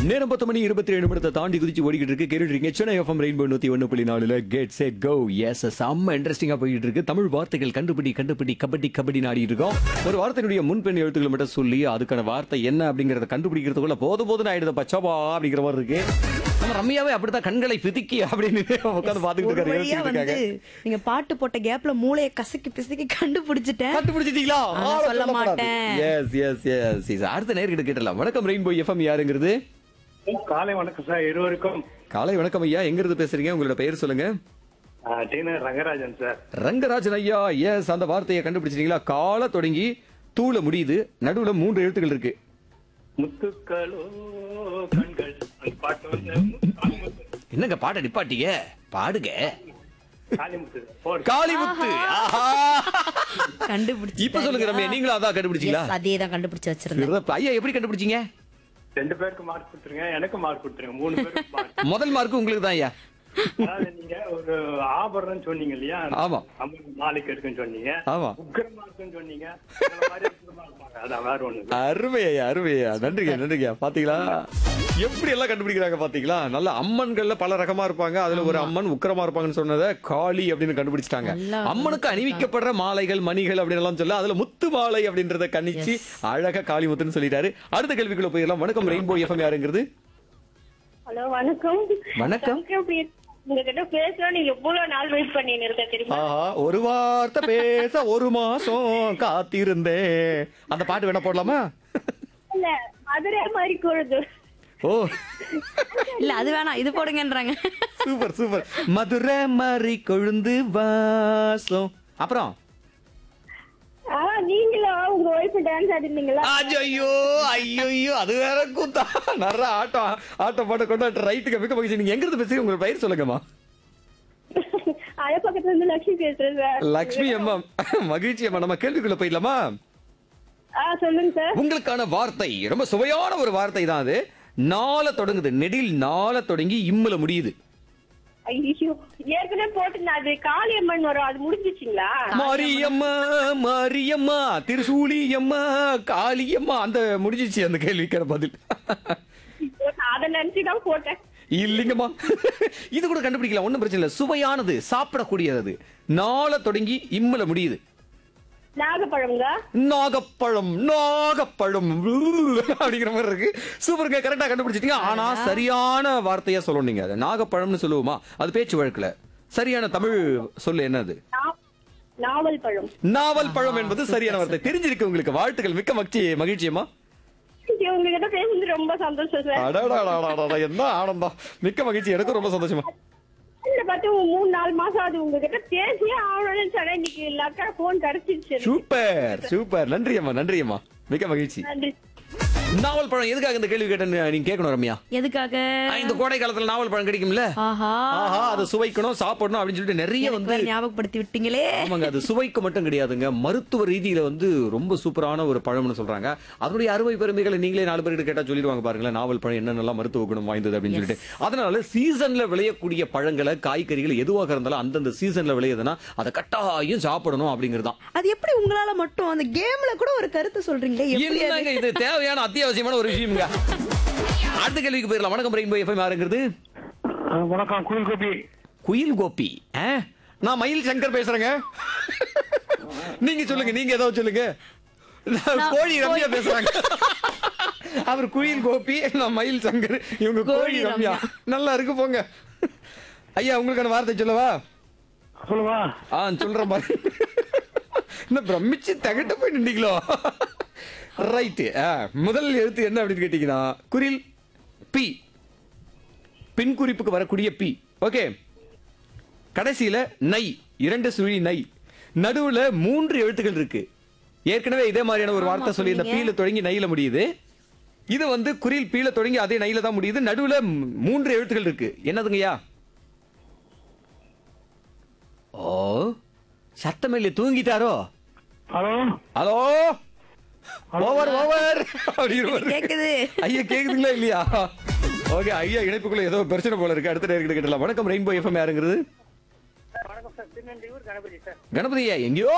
நேரம் 10 மணி 27 நிமிடத்தை தாண்டி குதிச்சு ஓடிக்கிட்டு இருக்கு. கேட்டுட்டு இருக்கீங்க Chennai FM rainbow 101.4 get set go. S, செம்ம இன்ட்ரெஸ்டிங்கா போயிட்டு இருக்கு. தமிழ் வார்த்தைகள் கண்டுபிடி கபடி கபடி ஆடிட்டு இருக்கோம். ஒரு வார்த்தையினுடைய முன்பெண் எழுத்துக்களை மட்டும் சொல்லி அதுக்கான வார்த்தை என்ன அப்படிங்கறத கண்டுபிடிக்கிறதுக்குள்ள போதும் ஆயிடுது பச்சப்பா அப்படிங்கிற மாதிரி இருக்கு. நம்ம ரம்யாவே அப்படித்தான் கண்களை பிதுக்கி அப்படின்னு உட்காந்து பாத்துக்கிட்டு ஒரு வழியா இருக்காரு. வந்து நீங்க பாட்டு போட்ட கேப்ல மூளையை கசக்கி பிசக்கி கண்டுபிடிச்சிட்டேன். கண்டுபிடிச்சிட்டீங்களா? சொல்ல மாட்டேன். S S S. அடுத்த நேர்கிட்ட கேட்டலாம். வணக்கம் ரெயின்போ எஃப்எம், யாருங்கிறது? காலை வணக்கம் சார் இருவருக்கும். காலை வணக்கம் ஐயா, எங்க இருந்து பேசுறீங்க? உங்களோட பெயர் சொல்லுங்க. டீனர் ரங்கராஜன் சார். ரங்கராஜன் ஐயா, எஸ், அந்த வார்த்தையை கண்டுபிடிச்சிட்டீங்களா? கால தொடங்கி தூள முடியுது, நடுவுல 3 எழுத்துக்கள் இருக்கு. முத்துக்களோ கண்கள், அந்த பாட்டு வந்து என்னங்க பாட்டை நிப்பாட்டிங்க, பாடுங்க. காளிமுத்து. போடு. காளிமுத்து. ஆஹா. கண்டுபிடிச்சு இப்ப சொல்லுங்க ரம்யா, நீங்களும் அதான் கண்டுபிடிச்சீங்களா? அதே தான் கண்டுபிடிச்சு வச்சிருந்தேன். சிறப்பு. ஐயா, எப்படி கண்டுபிடிச்சீங்க? 2 பேருக்கு மார்க் கொடுத்துருங்க, எனக்கு மார்க் கொடுத்துருங்க, 3 பேருக்கு மார்க். முதல் மார்க் உங்களுக்கு தான் ஐயா. அதாவது நீங்க ஒரு ஆபரணம் சொன்னீங்க இல்லையா? ஆமா. நாளைக்கு இருக்குன்னு சொன்னீங்க. ஆமா. உக்கிரமா இருக்குன்னு சொன்னீங்க. அந்த மாதிரி உக்கிரமா இருப்பாங்க. அதான் வேற ஒண்ணு இல்ல. அருமையா அருமையா, நன்றிங்க. பாத்தீங்களா எப்படி எல்லாம் கண்டுபிடிக்கிறாங்க? பாத்தீங்களா, நல்ல அம்மன்கள்ல பல ரகமா இருப்பாங்க. அதுல ஒரு அம்மன் உக்கிரமா இருப்பாங்கன்னு சொன்னதை காளி அப்படின்னு கண்டுபிடிச்சிட்டாங்க. அம்மனுக்கு அணிவிக்கப்படுற மாலைகள் மணிகள் அப்படின்னு எல்லாம் சொல்ல அதுல முத்து மாலை அப்படின்றத கணிச்சு அழகா காளிமுத்துன்னு சொல்லிட்டாரு. அடுத்த கேள்விக்குள்ள போயிடலாம். வணக்கம் ரெயின்போ எஃப்எம், யாருங்கிறது? ஹலோ வணக்கம். வணக்கம். உங்ககிட்ட பேசலாம், நீங்க எவ்வளவு நாள் வெயிட் பண்ணின்னு இருக்க தெரியுமா? ஆஹா, ஒரு வார்த்தை பேச 1 மாசம் காத்திருந்தேன். அந்த பாட்டு வேணா போடலாமா? இல்ல, மதுரை மாதிரி கொழுது. ஓ, இல்ல அது வேணாம், இது போடுங்கன்றாங்க. Super super. மதுரை மாதிரி கொழுந்து வாசம். அப்புறம் நீங்களா உங்க ஒய்ஃப் டான்ஸ் ஆடிருந்தீங்களா? ஐயோ ஐயோ, அது வேற கூத்தா. நிறைய ஆட்டம் பாட்ட கொண்டாட்டு ரைட்டுக்கு மிக்க மகிழ்ச்சி. நீங்க எங்க இருந்து பேசுறீங்க? உங்க பெயர் சொல்லுங்கம்மா. அத பக்கத்துல இருந்து லட்சுமி பேசுறேன் சார். லக்ஷ்மி அம்மா, மகிழ்ச்சி அம்மா. நம்ம கேள்விக்குள்ள போயிடலாமா? சொல்லுங்க சார். உங்களுக்கான வார்த்தை ரொம்ப சுவையான ஒரு வார்த்தை தான். அது நாள தொடங்குது, நெடில் நாள தொடங்கி இம்முல முடியுது. ஐயோ, ஏற்கனவே போட்டு அது காளியம்மன் வரும், அது முடிஞ்சிச்சிங்களா? மாரியம்மா மாரியம்மா திருசூலியம்மா காளியம்மா, அந்த முடிஞ்சிச்சு அந்த கேள்விக்கான பதில். அத நினைச்சுதான் போட்டேன். இல்லைங்கம்மா, இது கூட கண்டுபிடிக்கலாம், ஒண்ணும் பிரச்சனை இல்ல. சுவையானது, சாப்பிடக்கூடியது. நாள தொடங்கி இம்முல முடியுது. நாகப்பழம்ங்க. நாகப்பழம் அப்படிங்கிற மாதிரி இருக்கு. சூப்பருங்க, கரெக்டா கண்டுபிடிச்சிட்டீங்க. ஆனா சரியான வார்த்தையா சொல்லணும். நீங்க அது நாகப்பழம்னு சொல்லுவோமா? அது பேச்சு வழக்குல சரியான தமிழ் சொல்லு என்னது? நாவல் பழம். நாவல் பழம் என்பது சரியான வார்த்தை. தெரிஞ்சிருக்கு உங்களுக்கு. வாழ்த்துக்கள், மிக்க மகிழ்ச்சியம்மா. உங்ககிட்ட பேசுறது ரொம்ப சந்தோஷம் சார். அடடா, என்ன ஆனந்தம், மிக்க மகிழ்ச்சி. எனக்கும் ரொம்ப சந்தோஷமா. இல்ல, பார்த்து 3-4 மாசம் அது உங்ககிட்ட பேசியே ஆகணும்னு சொன்னா இன்னைக்கு எல்லாருக்கும் போன் கிடைச்சிருச்சு. சூப்பர். நன்றியம்மா, மிக்க மகிழ்ச்சி. நன்றி. நாவல் பழம் எதுக்காக இந்த கேள்வி கேட்டேன்னு நீங்க கேட்கணும் ரம்யா. எதுக்காக? இந்த கோடை காலத்துல நாவல் பழம் கிடைக்கும்ல. ஆஹா, அதை சுவைக்கணும், சாப்பிடணும் அப்படின்னு சொல்லிட்டு நிறைய வந்து ஞாபகப்படுத்தி விட்டீங்களே. ஆமாங்க, அது சுவைக்கு மட்டும் கிடையாதுங்க, மருத்துவ ரீதியில வந்து ரொம்ப சூப்பரான ஒரு பழம்னு சொல்றாங்க. அதனுடைய அறுவை பெருமைகளை நீங்களே 4 பேர்கிட்ட கேட்டா சொல்லிடுவாங்க. பாருங்களேன், நாவல் பழம் என்னென்னலாம் மருத்துவ குணம் வாய்ந்தது அப்படின்னு சொல்லிட்டு. அதனால சீசன்ல விளையக்கூடிய பழங்களை, காய்கறிகள் எதுவாக இருந்தாலும் அந்தந்த சீசன்ல விளையுதுன்னா அதை கட்டாயம் சாப்பிடணும் அப்படிங்கிறது தான். அது எப்படி உங்களால மட்டும் அந்த கேம்ல கூட ஒரு கருத்து சொல்றீங்களே? எப்படி அது? என்னங்க இது தேவையான அத்தியாவசியமான ஒரு விஷயம்ங்க. அடுத்த கேள்விக்கு போயிடலாம். வணக்கம் ரெயின்போ எஃப்எம், யாருங்கிறது? வணக்கம், குயில் கோபி. குயில் கோபி. நான் மயில் சங்கர் பேசுறேங்க. நீங்க சொல்லுங்க, நீங்க ஏதாவது சொல்லுங்க. கோழி ரம்யா பேசுறாங்க. அவர் குயில் கோபி, நான் மயில் சங்கர், இவங்க கோழி ரம்யா. நல்லா இருக்கு போங்க. ஐயா, உங்களுக்கான வார்த்தை சொல்லவா? சொல்லுவா. சொல்றேன் பாரு. என்ன பிரமிச்சு தகட்ட போய் நின்றீங்களோ? ரைட்டு. முதல் எழுத்து என்ன அப்படின்னு கேட்டீங்கன்னா குரில் பி, பின் குறிப்புக்கு வரக்கூடிய பி. ஓகே, கடைசியில நை, 2 சுழி நை, நடுவுல 3 எழுத்துக்கள் இருக்கு. ஏற்கனவே இதே மாதிரியான ஒரு வார்த்தை சொல்லி இந்த பீல தொடங்கி நைல முடியுது. இது வந்து குரில் பீல தொடங்கி அதே நைல தான் முடியுது. நடுவுல 3 எழுத்துக்கள் இருக்கு. என்னதுங்கய்யா? ஓ, சத்தமில்லை, தூங்கிட்டாரோ? ஹலோ ஓவர் கேக்குது. ஐயா, கேக்குதுங்களா இல்லையா? ஓகே, ஐயா இணைப்புக்குள்ள ஏதோ பிரச்சனை போல இருக்கு. அடுத்த நேரத்துல கேட்டலாம். வணக்கம் ரெயின்போ எஃப்எம், யாருங்கிறது? வணக்கம் சார், திருநெல்வேலூர் கணபதி சார். கணபதி ஐயா, எங்கேயோ